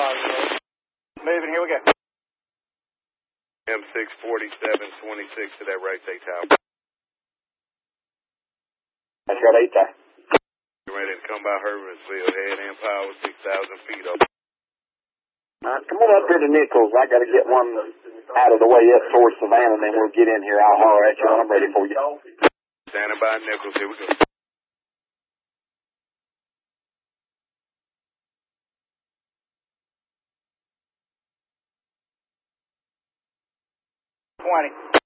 Moving, here we go. M64726 to that right take tower. That's got 8 there. You ready to come by Hermansville, head in power, 6,000 feet up. Come on up here to Nichols. I got to get one out of the way up towards Savannah, and then we'll get in here. I'll holler at you when I'm ready for you. Standing by Nichols, here we go. $20.